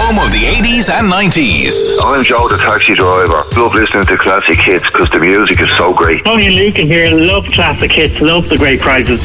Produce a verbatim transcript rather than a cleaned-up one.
home of the eighties and nineties. I'm Joe, the taxi driver. Love listening to classic hits because the music is so great. Tony and Luke in here. Love classic hits. Love the great prizes.